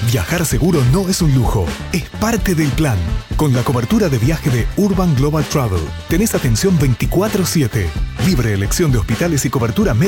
Viajar seguro no es un lujo, es parte del plan. Con la cobertura de viaje de Urban Global Travel, tenés atención 24/7, libre elección de hospitales y cobertura médica